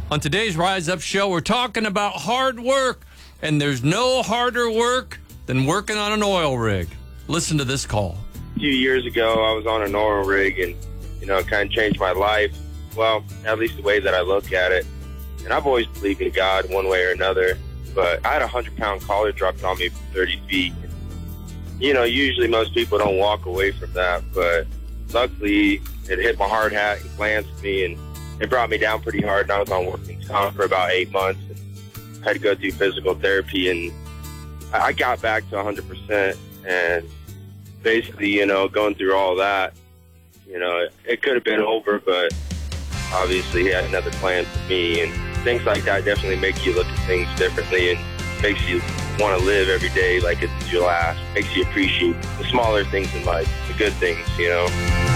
On today's Rise Up show, we're talking about hard work, and there's no harder work than working on an oil rig. Listen to this call. A few years ago, I was on an oil rig, and, it kind of changed my life. Well, at least the way that I look at it. And I've always believed in God one way or another, but I had a 100-pound collar dropped on me from 30 feet. Usually most people don't walk away from that, but luckily it hit my hard hat and glanced me, and it brought me down pretty hard, and I was on working comp for about 8 months and had to go through physical therapy, and I got back to 100%, and basically, going through all that, it could have been over, but obviously he had another plan for me, and things like that definitely make you look at things differently and makes you want to live every day like it's your last, makes you appreciate the smaller things in life, the good things,